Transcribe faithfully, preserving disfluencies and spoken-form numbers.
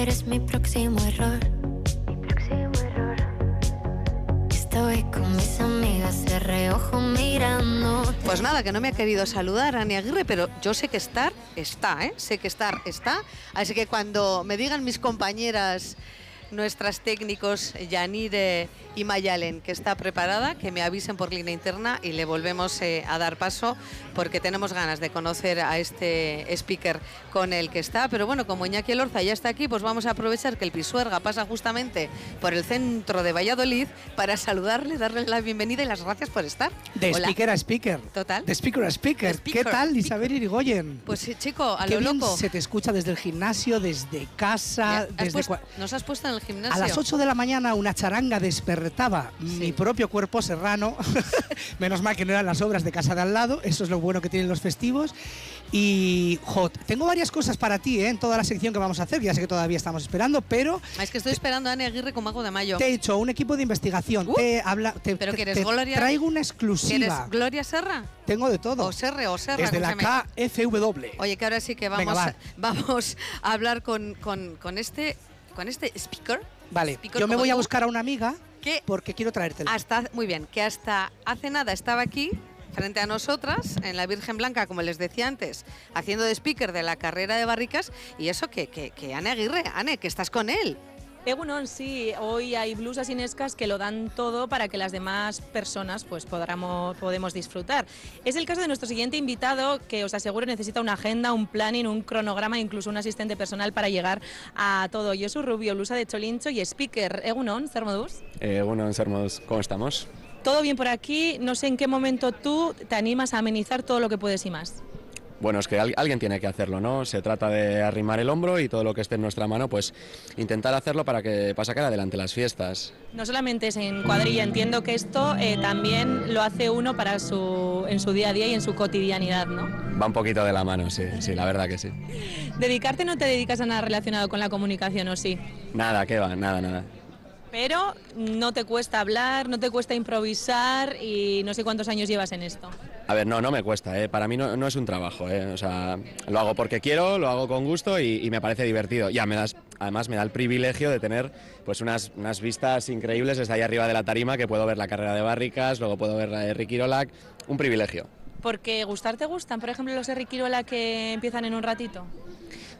eres mi próximo error. Mi próximo error. Estoy con mis amigas de reojo mirando. Pues nada, que no me ha querido saludar Ane Aguirre, pero yo sé que estar está, ¿eh? Sé que estar está. Así que cuando me digan mis compañeras, nuestras técnicos Yanire y Mayalen, que está preparada, que me avisen por línea interna y le volvemos eh, a dar paso, porque tenemos ganas de conocer a este speaker con el que está. Pero bueno, como Iñaki Elorza ya está aquí, pues vamos a aprovechar que el Pisuerga pasa justamente por el centro de Valladolid para saludarle, darle la bienvenida y las gracias por estar. De Hola. speaker a speaker. Total. De speaker a speaker. Speaker, ¿Qué tal, speaker. Isabel Irigoyen? Pues sí, chico, a Qué lo bien loco. se te escucha desde el gimnasio, desde casa, ¿Has desde puesto- cua- ¿Nos has puesto en el gimnasio? A las ocho de la mañana una charanga despertaba Sí. mi propio cuerpo serrano. Menos mal que no eran las obras de casa de al lado. Eso es lo bueno que tienen los festivos. Y, jo, tengo varias cosas para ti, ¿eh? En toda la sección que vamos a hacer. Ya sé que todavía estamos esperando, pero Ah, es que estoy esperando a Ane Aguirre con mago de mayo. te he hecho un equipo de investigación. Uh, te habla, te, pero te- que eres te Gloria- traigo una ¿Eres exclusiva. Gloria Serra? Tengo de todo. O Serre, o Serra. Desde como la se me- K F W. Oye, que ahora sí que vamos, Venga, va. vamos a hablar con, con, con este con este speaker. Vale, Speaker yo me como voy a tú, buscar a una amiga que porque quiero traértela. hasta muy bien, que hasta hace nada estaba aquí frente a nosotras en la Virgen Blanca, como les decía antes, haciendo de speaker de la carrera de barricas, y eso que que, que Ane Aguirre, Ane, que estás con él. Egunon, sí, hoy hay blusas inescas que lo dan todo para que las demás personas pues podamos, podemos disfrutar. Es el caso de nuestro siguiente invitado, que os aseguro necesita una agenda, un planning, un cronograma, incluso un asistente personal para llegar a todo. Yo soy Rubio, blusa de Cholincho y speaker. Egunon, zer moduz? Eh, bueno, Sermos, ¿cómo estamos? Todo bien por aquí, no sé en qué momento tú te animas a amenizar todo lo que puedes y más. Bueno, es que al- alguien tiene que hacerlo, ¿no? Se trata de arrimar el hombro y todo lo que esté en nuestra mano, pues intentar hacerlo para que para sacar adelante las fiestas. No solamente es en cuadrilla, entiendo que esto eh, también lo hace uno para su, en su día a día y en su cotidianidad, ¿no? Va un poquito de la mano, sí, sí, la verdad que sí. ¿Dedicarte no te dedicas a nada relacionado con la comunicación o sí? Nada, ¿qué va? Nada, nada. Pero no te cuesta hablar, no te cuesta improvisar y no sé cuántos años llevas en esto. A ver, no, no me cuesta, ¿eh? Para mí no, no es un trabajo, ¿eh? O sea, lo hago porque quiero, lo hago con gusto y, y me parece divertido. Ya, me das, además me da el privilegio de tener pues unas, unas vistas increíbles desde ahí arriba de la tarima, que puedo ver la carrera de barricas, luego puedo ver la de Ricky Rolac, un privilegio. Porque gustar te gustan, por ejemplo, los de Ricky Rola que empiezan en un ratito.